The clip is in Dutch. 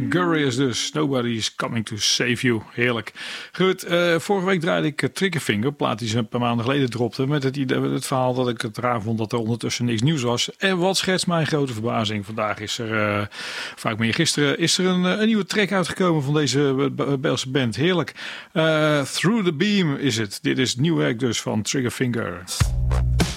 Gurius dus. Nobody's coming to save you. Heerlijk. Goed, vorige week draaide ik Triggerfinger, plaat die ze een paar maanden geleden dropte, met het verhaal dat ik het raar vond dat er ondertussen niks nieuws was. En wat schetst mijn grote verbazing? Vandaag is er, vaak meer gisteren, is er een nieuwe track uitgekomen van deze Belgische band. Heerlijk. Through the Beam is het. Dit is nieuw werk dus van Triggerfinger.